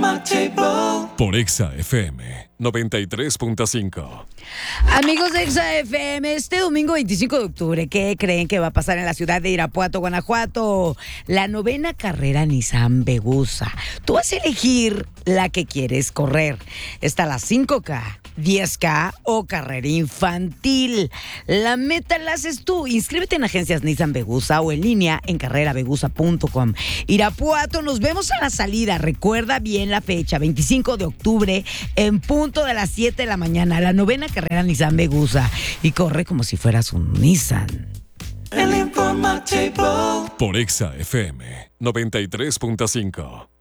Por Exa FM 93.5. Amigos de Exa FM, este domingo 25 de octubre, ¿qué creen que va a pasar en la ciudad de Irapuato, Guanajuato? La 9ª carrera Nissan Vegusa. Tú vas a elegir la que quieres correr. Está la 5K, 10K o carrera infantil. La meta la haces tú. Inscríbete en agencias Nissan Vegusa o en línea en carreravegusa.com. Irapuato, nos vemos a la salida. Recuerda bien la fecha, 25 de octubre, en punto de las 7 de la mañana. La 9ª carrera Nissan Vegusa. Y corre como si fueras un Nissan. Por Exa FM 93.5.